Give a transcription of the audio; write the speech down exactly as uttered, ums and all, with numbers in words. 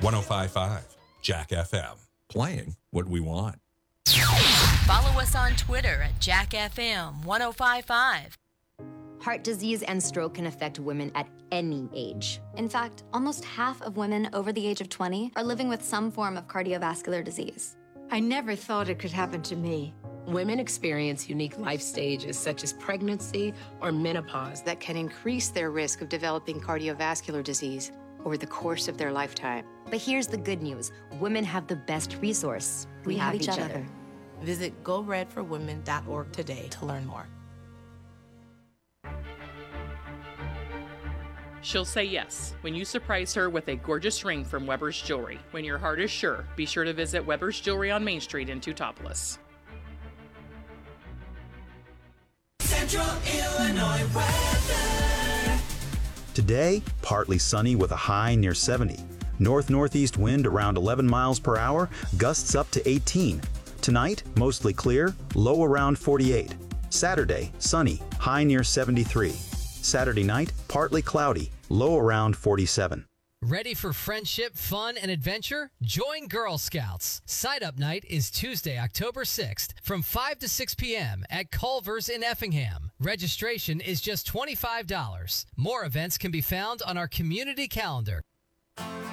one oh five point five Jack F M. Playing what we want. Follow us on Twitter at Jack F M one oh five point five. Heart disease and stroke can affect women at any age. In fact, almost half of women over the age of twenty are living with some form of cardiovascular disease. I never thought it could happen to me. Women experience unique life stages such as pregnancy or menopause that can increase their risk of developing cardiovascular disease over the course of their lifetime. But here's the good news. Women have the best resource. We, we have, have each, each other. other. Visit go red for women dot org today to learn more. She'll say yes when you surprise her with a gorgeous ring from Weber's Jewelry. When your heart is sure, be sure to visit Weber's Jewelry on Main Street in Teutopolis. Central Illinois weather. Today, partly sunny with a high near seventy. North-northeast wind around eleven miles per hour, gusts up to eighteen. Tonight, mostly clear, low around forty-eight. Saturday, sunny, high near seventy-three. Saturday night, partly cloudy, low around forty-seven. Ready for friendship, fun, and adventure? Join Girl Scouts. Sign-up night is Tuesday, October sixth from five to six p.m. at Culver's in Effingham. Registration is just twenty-five dollars. More events can be found on our community calendar.